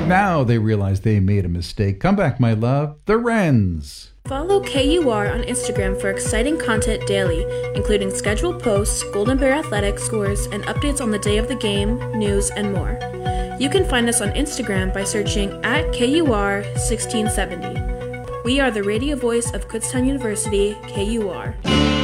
Now they realize they made a mistake. Come back, my love. The Wrens. Follow KUR on Instagram for exciting content daily, including scheduled posts, Golden Bear Athletic scores, and updates on the day of the game, news, and more. You can find us on Instagram by searching at KUR1670. We are the radio voice of Kutztown University, KUR.